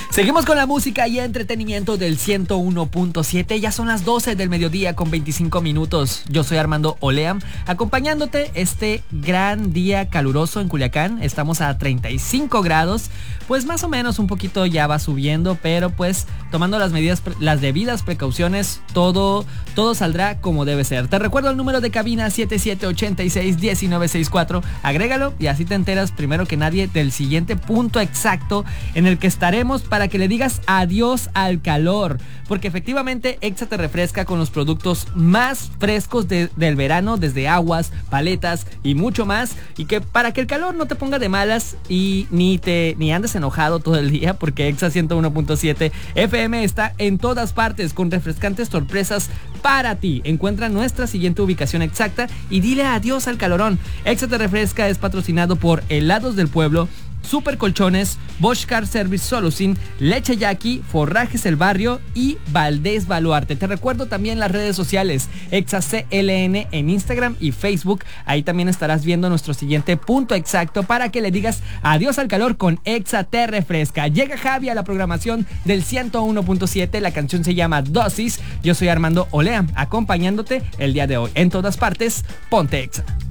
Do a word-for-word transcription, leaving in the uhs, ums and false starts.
Seguimos con la música y entretenimiento del ciento uno punto siete. Ya son las doce del mediodía con veinticinco minutos. Yo soy Armando Olea, acompañándote este gran día caluroso en Culiacán. Estamos a treinta y cinco grados. Pues más o menos un poquito ya va subiendo, pero pues tomando las medidas, las debidas precauciones, todo, todo saldrá como debe ser. Te recuerdo el número de cabina siete siete ocho seis uno nueve seis cuatro. Agrégalo y así te enteras primero que nadie del siguiente punto exacto en el que estaremos para que le digas adiós al calor, porque efectivamente Exa te refresca con los productos más frescos de, del verano, desde aguas, paletas y mucho más, y que para que el calor no te ponga de malas y ni te ni andes enojado todo el día, porque Exa ciento uno punto siete F M está en todas partes con refrescantes sorpresas para ti. Encuentra nuestra siguiente ubicación exacta y dile adiós al calorón. Exa te refresca es patrocinado por Helados del Pueblo, Super Colchones, Bosch Car Service Solution, Leche Yaqui, Forrajes El Barrio y Valdés Baluarte. Te recuerdo también las redes sociales, Exa C L N en Instagram y Facebook. Ahí también estarás viendo nuestro siguiente punto exacto para que le digas adiós al calor con Exa te refresca. Llega Javi a la programación del ciento uno punto siete. La canción se llama Dosis. Yo soy Armando Olea, acompañándote el día de hoy. En todas partes, ponte Exa.